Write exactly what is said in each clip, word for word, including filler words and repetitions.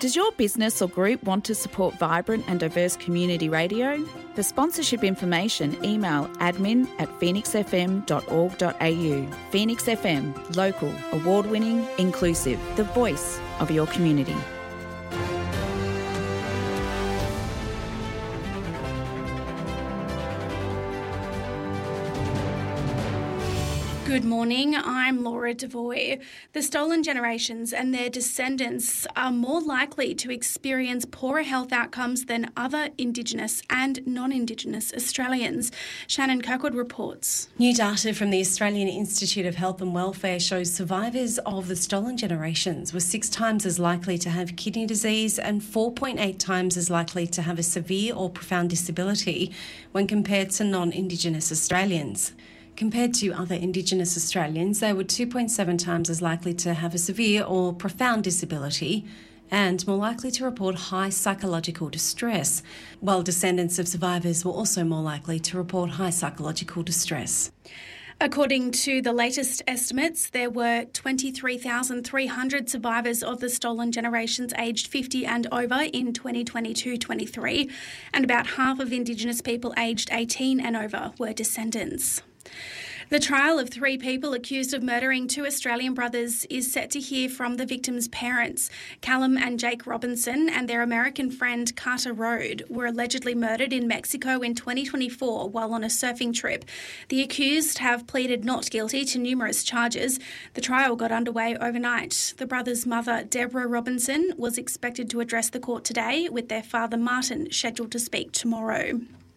Does your business or group want to support vibrant and diverse community radio? For sponsorship information, email admin at phoenix f m dot org dot a u. Phoenix F M, local, award-winning, inclusive, the voice of your community. Good morning, I'm Laura Devoy. The stolen generations and their descendants are more likely to experience poorer health outcomes than other Indigenous and non-Indigenous Australians. Shannon Kirkwood reports. New data from the Australian Institute of Health and Welfare shows survivors of the stolen generations were six times as likely to have kidney disease and four point eight times as likely to have a severe or profound disability when compared to non-Indigenous Australians. Compared to other Indigenous Australians, they were two point seven times as likely to have a severe or profound disability and more likely to report high psychological distress, while descendants of survivors were also more likely to report high psychological distress. According to the latest estimates, there were twenty-three thousand three hundred survivors of the stolen generations aged fifty and over in twenty twenty-two twenty-three, and about half of Indigenous people aged eighteen and over were descendants. The trial of three people accused of murdering two Australian brothers is set to hear from the victims' parents. Callum and Jake Robinson and their American friend Carter Rode were allegedly murdered in Mexico in twenty twenty-four while on a surfing trip. The accused have pleaded not guilty to numerous charges. The trial got underway overnight. The brothers' mother, Deborah Robinson, was expected to address the court today, with their father, Martin, scheduled to speak tomorrow.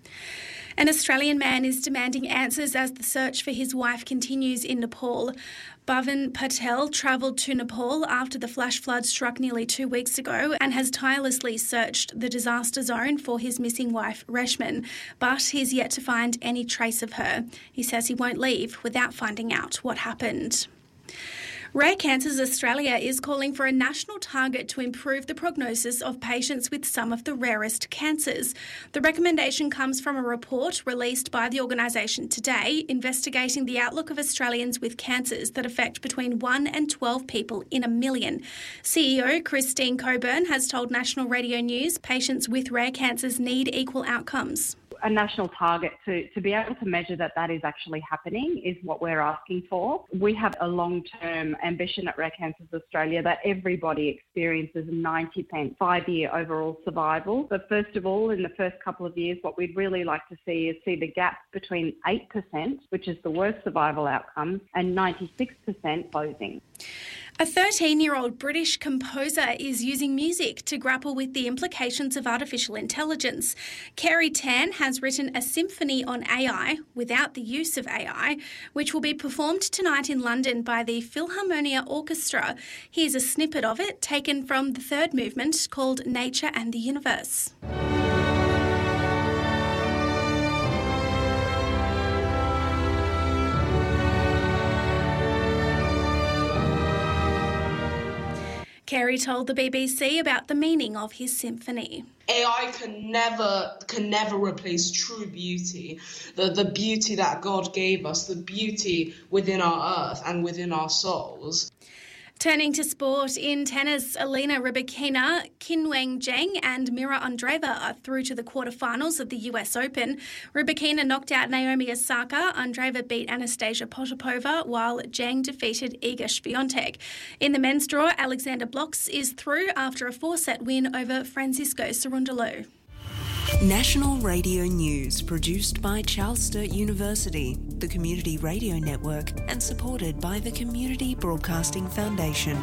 An Australian man is demanding answers as the search for his wife continues in Nepal. Bhavan Patel travelled to Nepal after the flash flood struck nearly two weeks ago and has tirelessly searched the disaster zone for his missing wife, Reshman, but he's yet to find any trace of her. He says he won't leave without finding out what happened. Rare Cancers Australia is calling for a national target to improve the prognosis of patients with some of the rarest cancers. The recommendation comes from a report released by the organisation today, investigating the outlook of Australians with cancers that affect between one and twelve people in a million. C E O Christine Coburn has told National Radio News patients with rare cancers need equal outcomes. A national target to, to be able to measure that that is actually happening is what we're asking for. We have a long-term ambition at Rare Cancers Australia that everybody experiences ninety percent five-year overall survival. But first of all, in the first couple of years, what we'd really like to see is see the gap between eight percent, which is the worst survival outcomes, and ninety-six percent closing. A thirteen-year-old British composer is using music to grapple with the implications of artificial intelligence. Kerry Tan has written a symphony on A I without the use of A I, which will be performed tonight in London by the Philharmonia Orchestra. Here's a snippet of it taken from the third movement called Nature and the Universe. Kerry told the B B C about the meaning of his symphony. A I can never can never replace true beauty, the, the beauty that God gave us, the beauty within our earth and within our souls. Turning to sport, in tennis, Elena Rybakina, Qinwen Zheng and Mira Andreeva are through to the quarterfinals of the U S Open. Rybakina knocked out Naomi Osaka, Andreeva beat Anastasia Potapova, while Zheng defeated Iga Swiatek. In the men's draw, Alexander Blocks is through after a four-set win over Francisco Cerundolo. National Radio News, produced by Charles Sturt University, the Community Radio Network, and supported by the Community Broadcasting Foundation.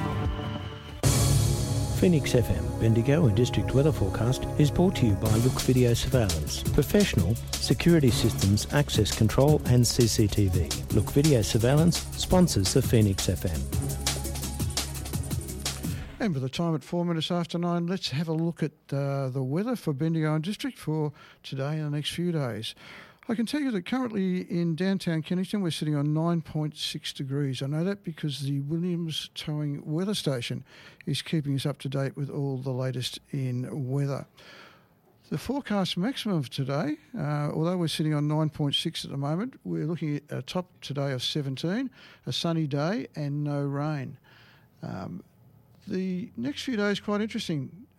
Phoenix F M, Bendigo and District Weather Forecast is brought to you by Look Video Surveillance, professional security systems, access control and C C T V. Look Video Surveillance sponsors the Phoenix F M. And by the time at four minutes after nine, let's have a look at uh, the weather for Bendigo and District for today and the next few days. I can tell you that currently in downtown Kennington, we're sitting on nine point six degrees. I know that because the Williams Towing Weather Station is keeping us up to date with all the latest in weather. The forecast maximum of today, uh, although we're sitting on nine point six at the moment, we're looking at a top today of seventeen, a sunny day and no rain. Um, The next few days quite interesting.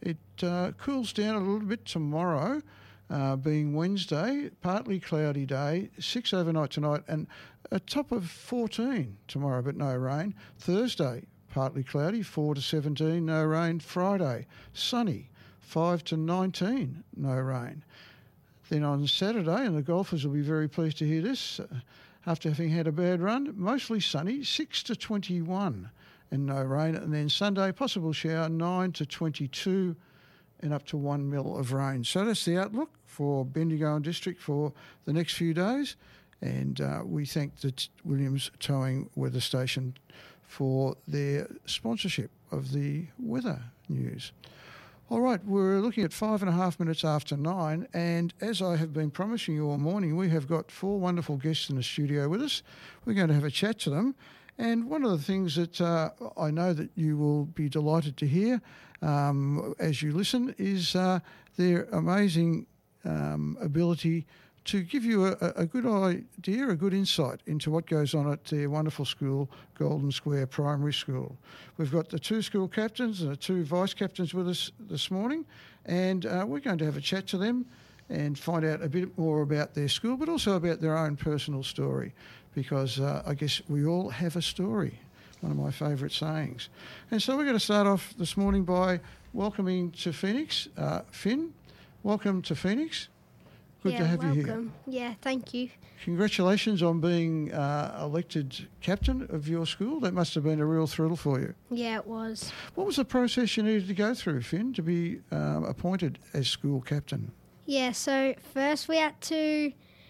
It uh, cools down a little bit tomorrow, uh, being Wednesday, partly cloudy day, six overnight tonight, and a top of fourteen tomorrow, but no rain. Thursday, partly cloudy, four to seventeen, no rain. Friday, sunny, five to nineteen, no rain. Then on Saturday, and the golfers will be very pleased to hear this, uh, after having had a bad run, mostly sunny, six to twenty-one and no rain. And then Sunday, possible shower, nine to twenty-two and up to one mil of rain. So that's the outlook for Bendigo and District for the next few days. And uh, we thank the T- Williams Towing Weather Station for their sponsorship of the weather news. All right, we're looking at five and a half minutes after nine, and as I have been promising you all morning, we have got four wonderful guests in the studio with us. We're going to have a chat to them, and one of the things that uh, I know that you will be delighted to hear um, as you listen is uh, their amazing um, ability to give you a, a good idea, a good insight into what goes on at their wonderful school, Golden Square Primary School. We've got the two school captains and the two vice captains with us this morning, and uh, we're going to have a chat to them and find out a bit more about their school, but also about their own personal story, because uh, I guess we all have a story, one of my favourite sayings. And so we're going to start off this morning by welcoming to Phoenix, uh, Finn. Welcome to Phoenix. Good yeah, to have welcome. you here. Yeah, thank you. Congratulations on being uh, elected captain of your school. That must have been a real thrill for you. Yeah, it was. What was the process you needed to go through, Finn, to be um, appointed as school captain? Yeah, so first we had to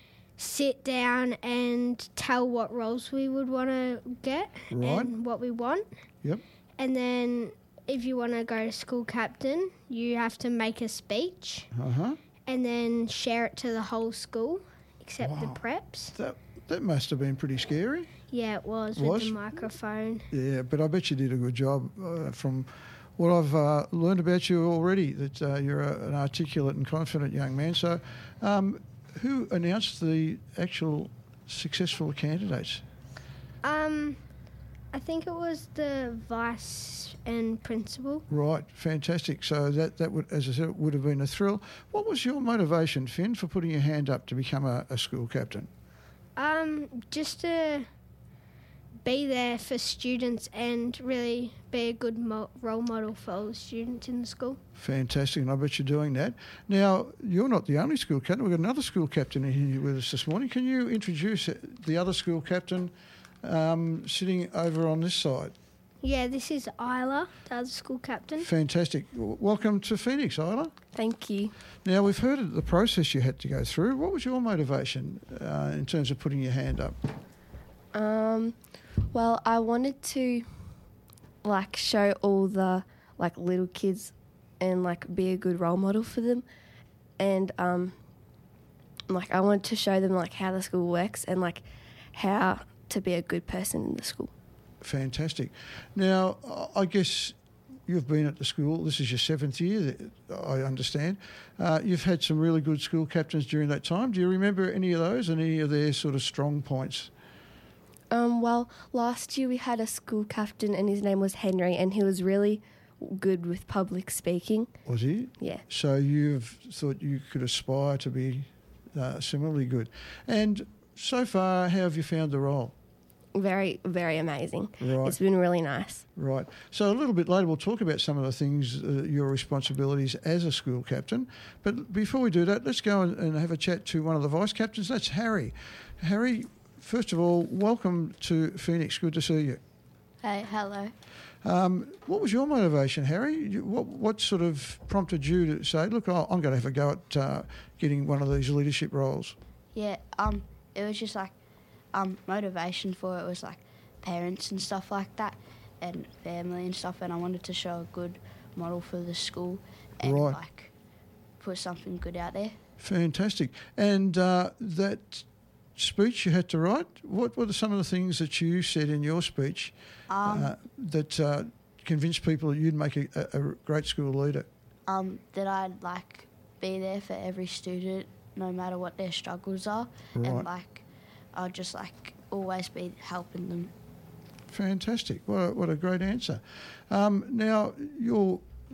sit down and tell what roles we would want to get Right. and what we want. Yep. And then if you want to go to school captain, you have to make a speech Uh-huh. and then share it to the whole school, except the Wow. preps. That, that must have been pretty scary. Yeah, it was, Was? with the microphone. Yeah, but I bet you did a good job uh, from what I've uh, learned about you already, that uh, you're a, an articulate and confident young man. So um, who announced the actual successful candidates? Um, I think it was the vice and principal. Right, fantastic. So that, that would, as I said, would have been a thrill. What was your motivation, Finn, for putting your hand up to become a, a school captain? Um, just to be there for students and really be a good mo- role model for all the students in the school. Fantastic, and I bet you're doing that. Now, you're not the only school captain. We've got another school captain in here with us this morning. Can you introduce the other school captain um, sitting over on this side? Yeah, this is Isla, the other school captain. Fantastic. W- Welcome to Phoenix, Isla. Thank you. Now, we've heard of the process you had to go through. What was your motivation uh, in terms of putting your hand up? Um, well, I wanted to like show all the like little kids and like be a good role model for them, and um, like I wanted to show them like how the school works and like how to be a good person in the school. Fantastic. Now, I guess you've been at the school. This is your seventh year, I understand. Uh, you've had some really good school captains during that time. Do you remember any of those and any of their sort of strong points? Um, well, last year we had a school captain and his name was Henry, and he was really good with public speaking. Was he? Yeah. So you've thought you could aspire to be uh, similarly good. And so far, how have you found the role? Very, very amazing. Right. It's been really nice. Right. So a little bit later we'll talk about some of the things, uh, your responsibilities as a school captain. But before we do that, let's go and, and have a chat to one of the vice captains. That's Harry. Harry, first of all, welcome to Phoenix. Good to see you. Hey, hello. Um, what was your motivation, Harry? You, what, what sort of prompted you to say, look, I'm going to have a go at uh, getting one of these leadership roles? Yeah, um, it was just like um motivation for it was like parents and stuff like that, and family and stuff, and I wanted to show a good model for the school and Right. like put something good out there. Fantastic. And uh, that speech you had to write, what were some of the things that you said in your speech Um, uh, that uh, convinced people that you'd make a, a a great school leader? um, that I'd like be there for every student, no matter what their struggles are, Right. and like I'd just like always be helping them. Fantastic. What a, what a great answer. Um, now, you're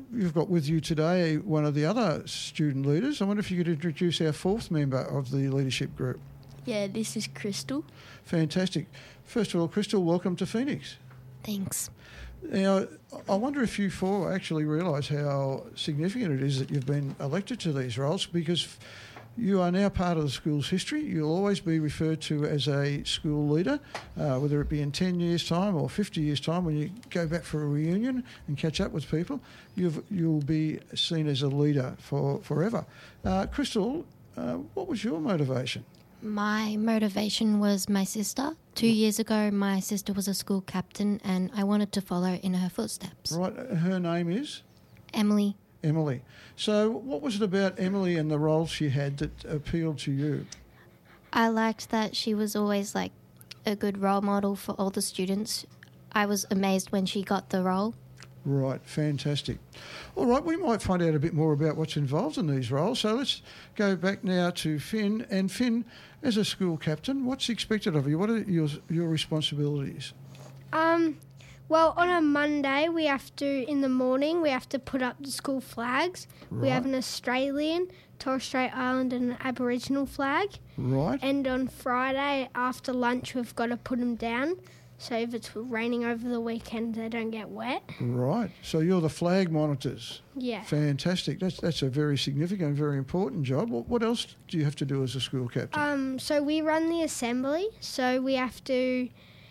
you've got with you today one of the other student leaders. I wonder if you could introduce our fourth member of the leadership group. Yeah, this is Crystal. Fantastic. First of all, Crystal, welcome to Phoenix. Thanks. Now, I wonder if you four actually realise how significant it is that you've been elected to these roles, because you are now part of the school's history. You'll always be referred to as a school leader, uh, whether it be in ten years' time or fifty years' time when you go back for a reunion and catch up with people. You've, you'll be seen as a leader for forever. Uh, Crystal, uh, what was your motivation? My motivation was my sister. Two years ago, my sister was a school captain and I wanted to follow in her footsteps. Right. Her name is? Emily. Emily. So what was it about Emily and the role she had that appealed to you? I liked that she was always like a good role model for all the students. I was amazed when she got the role. Right, fantastic. All right, we might find out a bit more about what's involved in these roles. So let's go back now to Finn. And Finn, as a school captain, what's expected of you? What are your your responsibilities? Um, well, on a Monday, we have to, in the morning, we have to put up the school flags. Right. We have an Australian, Torres Strait Island and an Aboriginal flag. Right. And on Friday, after lunch, we've got to put them down. So if it's raining over the weekend, they don't get wet. Right. So you're the flag monitors. Yeah. Fantastic. That's that's a very significant, very important job. What, what else do you have to do as a school captain? Um. So we run the assembly. So we have to,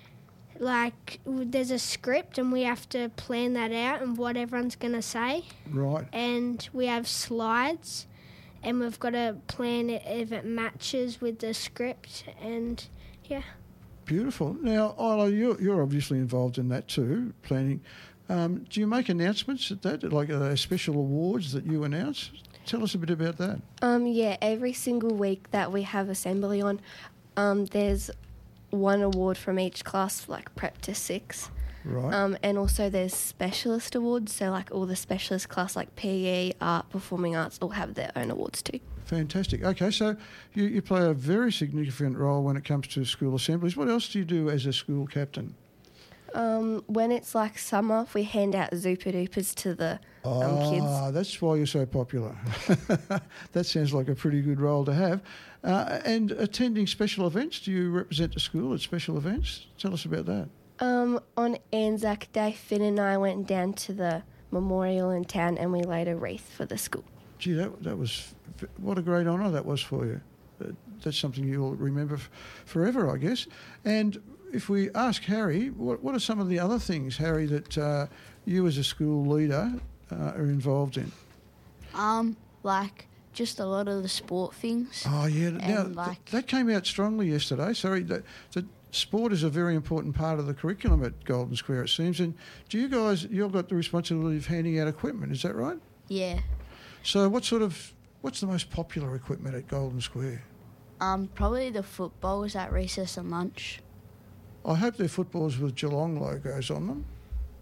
like, there's a script and we have to plan that out and what everyone's going to say. Right. And we have slides and we've got to plan it if it matches with the script and, yeah. Beautiful. Now, Isla, you're, you're obviously involved in that too, planning. Um, do you make announcements at that, like uh, special awards that you announce? Tell us a bit about that. Um, yeah, every single week that we have assembly on, um, there's one award from each class, like prep to six. Right. Um, and also there's specialist awards, so like all the specialist class like P E, art, performing arts all have their own awards too. Fantastic. Okay, so you, you play a very significant role when it comes to school assemblies. What else do you do as a school captain? Um, when it's like summer, we hand out Zooper Doopers to the um, ah, kids. Ah, that's why you're so popular. That sounds like a pretty good role to have. Uh, and attending special events, do you represent the school at special events? Tell us about that. Um, on Anzac Day, Finn and I went down to the memorial in town and we laid a wreath for the school. Gee, that that was, what a great honour that was for you. That's something you'll remember f- forever, I guess. And if we ask Harry, what what are some of the other things, Harry, that uh, you as a school leader uh, are involved in? Um, like just a lot of the sport things. Oh yeah, and now like th- that came out strongly yesterday. Sorry, that, that sport is a very important part of the curriculum at Golden Square, it seems. And do you guys, you've got the responsibility of handing out equipment, is that right? yeah. So what sort of, what's the most popular equipment at Golden Square? Um, probably the footballs at recess and lunch. I hope they're footballs with Geelong logos on them.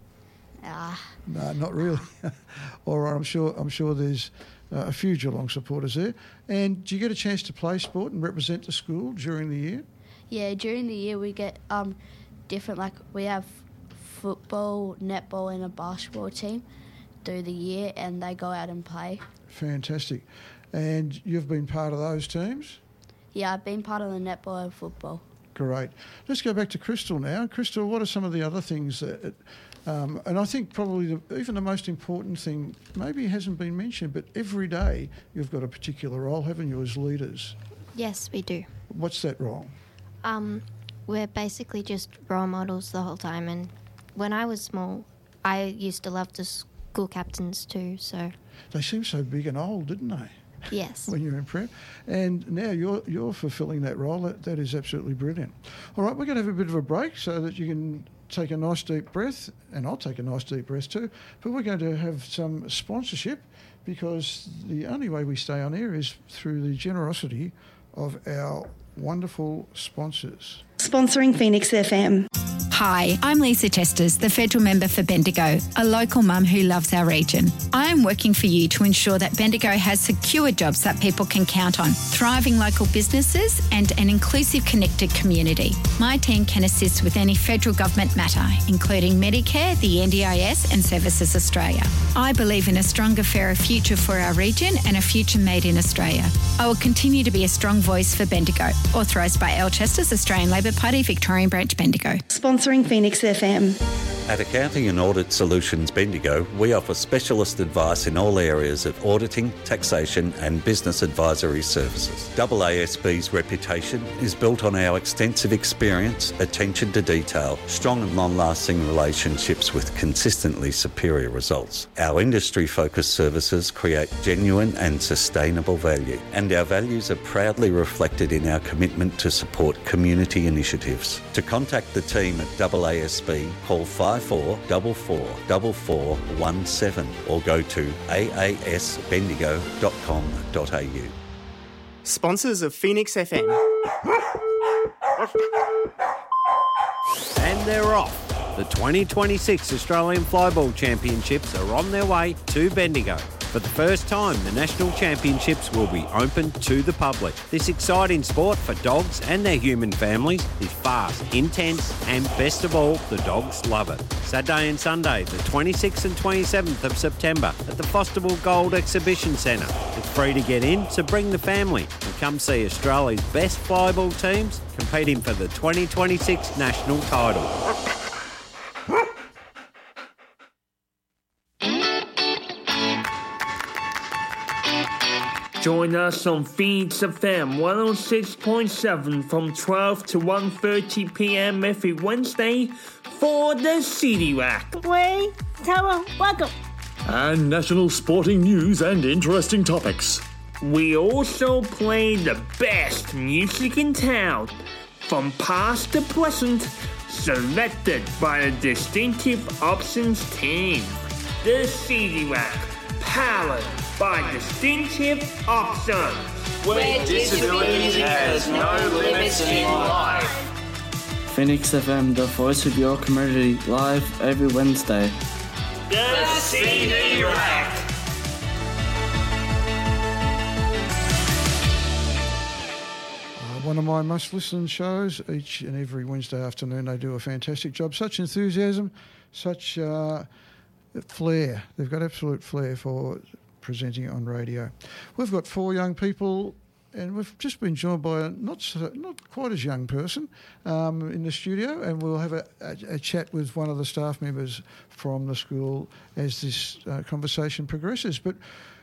Ah. No, not really. All right, I'm sure. I'm sure there's uh, a few Geelong supporters there. And do you get a chance to play sport and represent the school during the year? Yeah, during the year we get um different, like we have football, netball and a basketball team through the year and they go out and play. Fantastic. And you've been part of those teams? Yeah, I've been part of the netball and football. Great. Let's go back to Crystal now. Crystal, what are some of the other things that, um, and I think probably the, even the most important thing, maybe it hasn't been mentioned, but every day you've got a particular role, haven't you, as leaders? Yes, we do. What's that role? Um, we're basically just role models the whole time, and when I was small, I used to love the school captains too, so... They seem so big and old, didn't they? Yes. When you're in prep. And now you're you're fulfilling that role. That, that is absolutely brilliant. All right, we're going to have a bit of a break so that you can take a nice deep breath, and I'll take a nice deep breath too. But we're going to have some sponsorship, because the only way we stay on air is through the generosity of our wonderful sponsors. Sponsoring Phoenix F M. Hi, I'm Lisa Chesters, the Federal Member for Bendigo, a local mum who loves our region. I am working for you to ensure that Bendigo has secure jobs that people can count on, thriving local businesses and an inclusive, connected community. My team can assist with any federal government matter, including Medicare, the N D I S and Services Australia. I believe in a stronger, fairer future for our region and a future made in Australia. I will continue to be a strong voice for Bendigo. Authorised by Al Chesters, Australian Labor Party, Victorian Branch, Bendigo. Sponsoring Phoenix F M. At Accounting and Audit Solutions Bendigo, we offer specialist advice in all areas of auditing, taxation and business advisory services. A A S B's reputation is built on our extensive experience, attention to detail, strong and long-lasting relationships with consistently superior results. Our industry-focused services create genuine and sustainable value, and our values are proudly reflected in our commitment to support community initiatives. To contact the team at A A S B, call five four four four four four one seven or go to a a s bendigo dot com dot a u. Sponsors of Phoenix F M. And they're off. The twenty twenty-six Australian Flyball Championships are on their way to Bendigo. For the first time, the National Championships will be open to the public. This exciting sport for dogs and their human families is fast, intense, and best of all, the dogs love it. Saturday and Sunday, the twenty-sixth and twenty-seventh of September at the Fosterville Gold Exhibition Centre. It's free to get in, so bring the family and come see Australia's best flyball teams competing for the twenty twenty-six national title. Join us on Phoenix F M one oh six point seven from twelve to one thirty p.m. every Wednesday for the City Rack. Wait, Tara, welcome. And national sporting news and interesting topics. We also play the best music in town, from past to present, selected by the Distinctive Options team. The City Rack, powered by Distinctive Options, where disability has no limits in life. Phoenix F M, the voice of your community, live every Wednesday. The C D Rack. Uh, one of my must-listen shows. Each and every Wednesday afternoon, they do a fantastic job. Such enthusiasm, such uh, flair. They've got absolute flair for presenting it on radio. We've got four young people, and we've just been joined by a not so, not quite as young person um, in the studio, and we'll have a, a, a chat with one of the staff members from the school as this uh, conversation progresses. But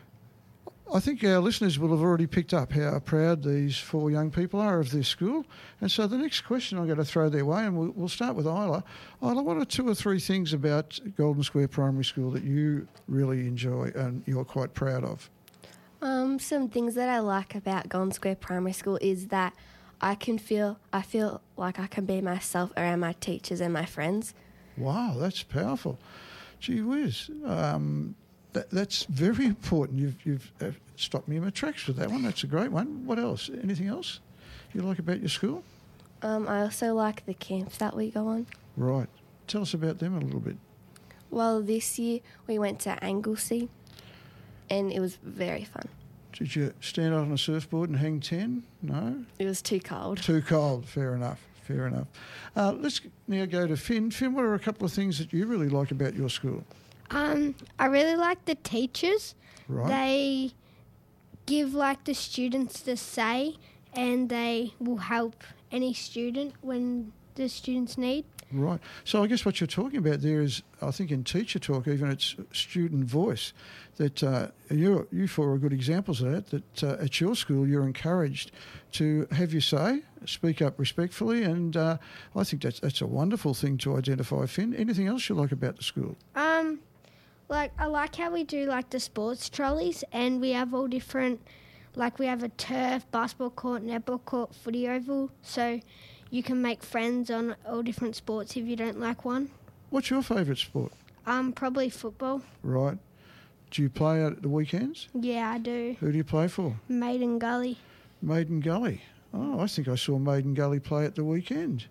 I think our listeners will have already picked up how proud these four young people are of their school. And so the next question I'm going to throw their way, and we'll, we'll start with Isla. Isla, what are two or three things about Golden Square Primary School that you really enjoy and you're quite proud of? Um, some things that I like about Golden Square Primary School is that I can feel, I feel like I can be myself around my teachers and my friends. Wow, that's powerful. Gee whiz. Um, That, that's very important. You've, you've uh, stopped me in my tracks with that one. That's a great one. What else? Anything else you like about your school? Um, I also like the camps that we go on. Right. Tell us about them a little bit. Well, this year we went to Anglesea and it was very fun. Did you stand out on a surfboard and hang ten? No? It was too cold. Too cold. Fair enough. Fair enough. Uh, let's now go to Finn. Finn, what are a couple of things that you really like about your school? Um, I really like the teachers. Right. They give like the students the say, and they will help any student when the students need. Right. So I guess what you're talking about there is, I think in teacher talk, even it's student voice. That uh, you you four are good examples of that. That uh, at your school you're encouraged to have your say, speak up respectfully, and uh, I think that's that's a wonderful thing to identify. Finn, anything else you like about the school? Um, like I like how we do like the sports trolleys, and we have all different. Like we have a turf, basketball court, netball court, footy oval, so you can make friends on all different sports if you don't like one. What's your favourite sport? Um, probably football. Right. Do you play out at the weekends? Yeah, I do. Who do you play for? Maiden Gully. Maiden Gully. Oh, I think I saw Maiden Gully play at the weekend.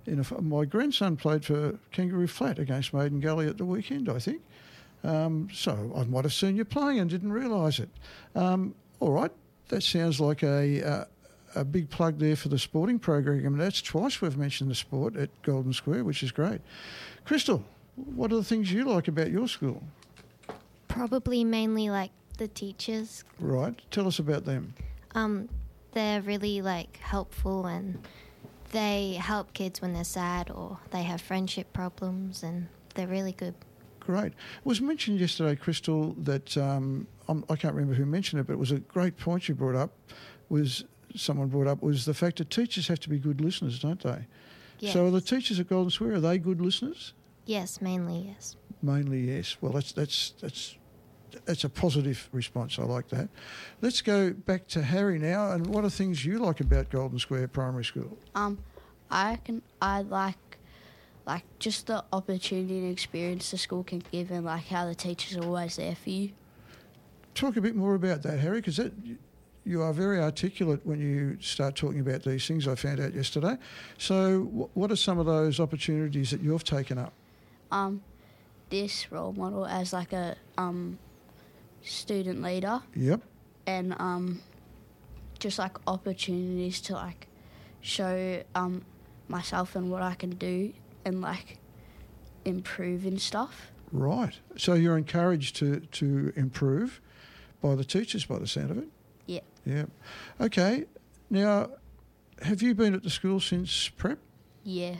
in a, my grandson played for Kangaroo Flat against Maiden Gully at the weekend, I think. Um, so I might have seen you playing and didn't realise it. Um, all right, that sounds like a, a a big plug there for the sporting program. That's twice we've mentioned the sport at Golden Square, which is great. Crystal, what are the things you like about your school? Probably mainly like the teachers. Right, tell us about them. Um, they're really like helpful, and they help kids when they're sad or they have friendship problems, and they're really good. Great. It was mentioned yesterday, Crystal, that um, I'm, I can't remember who mentioned it, but it was a great point you brought up, was someone brought up, was the fact that teachers have to be good listeners, don't they? Yes. So are the teachers at Golden Square, are they good listeners? Yes, mainly yes. Mainly yes. Well, that's that's that's that's a positive response. I like that. Let's go back to Harry now. And what are things you like about Golden Square Primary School? Um, I reckon I like like just the opportunity and experience the school can give, and like how the teachers are always there for you. Talk a bit more about that, Harry, because that. You are very articulate when you start talking about these things, I found out yesterday. So w- what are some of those opportunities that you've taken up? Um, this role model as like a um, student leader. Yep. And um, just like opportunities to like show um, myself and what I can do and like improve and stuff. Right. So you're encouraged to, to improve by the teachers by the sound of it? Yeah. Yeah. Okay. Now, have you been at the school since prep? Yeah.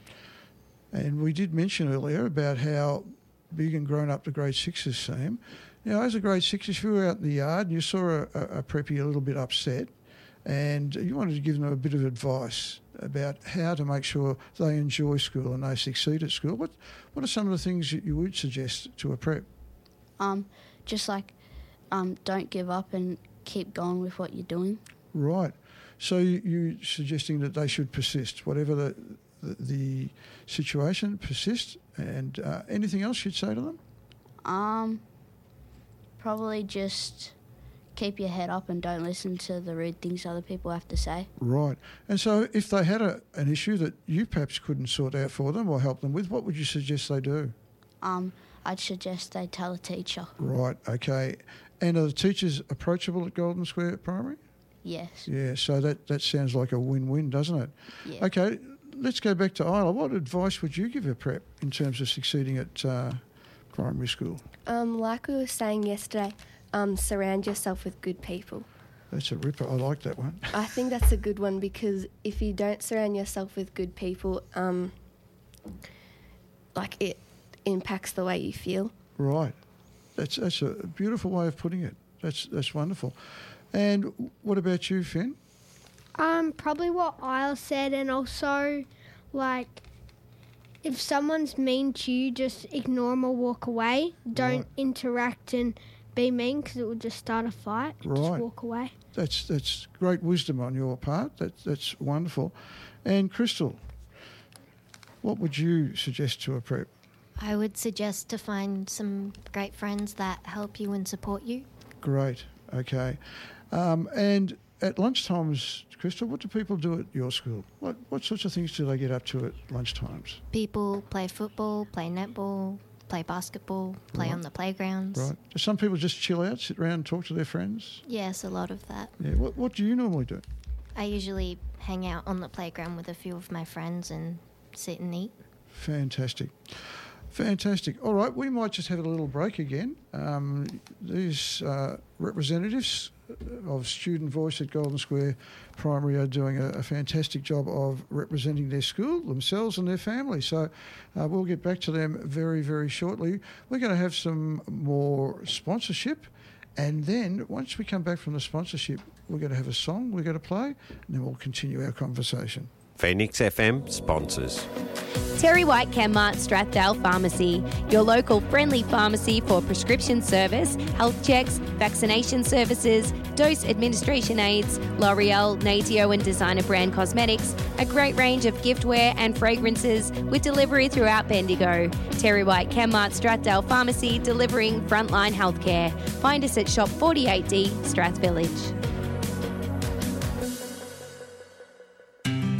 And we did mention earlier about how big and grown up the grade sixes seem. Now, as a grade six, if you were out in the yard and you saw a, a, a preppy a little bit upset and you wanted to give them a bit of advice about how to make sure they enjoy school and they succeed at school, what what are some of the things that you would suggest to a prep? Um, just like um, don't give up and keep going with what you're doing. Right. So you, you're suggesting that they should persist, whatever the the, the situation, persist. And uh, anything else you'd say to them? Um, probably just keep your head up and don't listen to the rude things other people have to say. Right. And so if they had a, an issue that you perhaps couldn't sort out for them or help them with, what would you suggest they do? Um, I'd suggest they tell a teacher. Right, okay. And are the teachers approachable at Golden Square Primary? Yes. Yeah, so that, that sounds like a win-win, doesn't it? Yeah. Okay, let's go back to Isla. What advice would you give a prep in terms of succeeding at uh, primary school? Um, like we were saying yesterday, um, surround yourself with good people. That's a ripper. I like that one. I think that's a good one because if you don't surround yourself with good people, um, like it impacts the way you feel. Right. That's that's a beautiful way of putting it. That's that's wonderful. And what about you, Finn? Um, probably what Isla said, and also, like, if someone's mean to you, just ignore them or walk away. Don't right. interact and be mean because it will just start a fight. Right. Just walk away. That's that's great wisdom on your part. That, that's wonderful. And Crystal, what would you suggest to a prep? I would suggest to find some great friends that help you and support you. Great. Okay. Um, and at lunchtimes, Crystal, what do people do at your school? What what sorts of things do they get up to at lunchtimes? People play football, play netball, play basketball, play right. on the playgrounds. Right. Do some people just chill out, sit around and talk to their friends? Yes, a lot of that. Yeah. What What do you normally do? I usually hang out on the playground with a few of my friends and sit and eat. Fantastic. Fantastic. All right, we might just have a little break again. Um, these uh, representatives of Student Voice at Golden Square Primary are doing a, a fantastic job of representing their school, themselves and their family. So uh, we'll get back to them very, very shortly. We're going to have some more sponsorship. And then once we come back from the sponsorship, we're going to have a song we're going to play, and then we'll continue our conversation. Phoenix F M sponsors. Terry White Chemmart Strathdale Pharmacy, your local friendly pharmacy for prescription service, health checks, vaccination services, dose administration aids, L'Oreal, Natio and designer brand cosmetics, a great range of giftware and fragrances with delivery throughout Bendigo. Terry White Chemmart Strathdale Pharmacy, delivering frontline healthcare. Find us at Shop forty-eight D, Strath Village.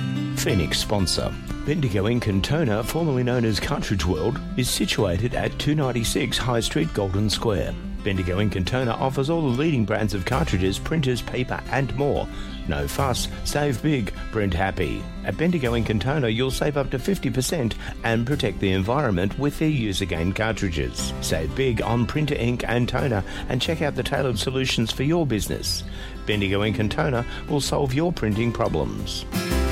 Phoenix sponsor. Bendigo Ink and Toner, formerly known as Cartridge World, is situated at two ninety-six High Street, Golden Square. Bendigo Ink and Toner offers all the leading brands of cartridges, printers, paper and more. No fuss, save big, print happy. At Bendigo Ink and Toner you'll save up to fifty percent and protect the environment with their use-again cartridges. Save big on printer ink and toner and check out the tailored solutions for your business. Bendigo Ink and Toner will solve your printing problems.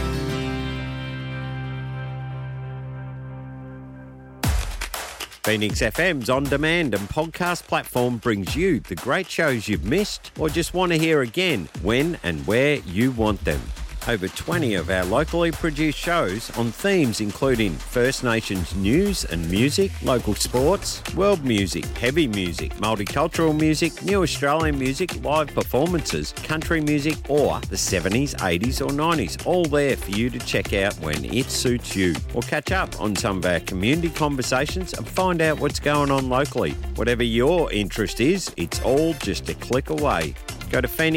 Phoenix F M's on-demand and podcast platform brings you the great shows you've missed or just want to hear again when and where you want them. Over twenty of our locally produced shows on themes including First Nations news and music, local sports, world music, heavy music, multicultural music, new Australian music, live performances, country music or the seventies, eighties or nineties, all there for you to check out when it suits you. Or catch up on some of our community conversations and find out what's going on locally. Whatever your interest is, it's all just a click away. Go to Phoenix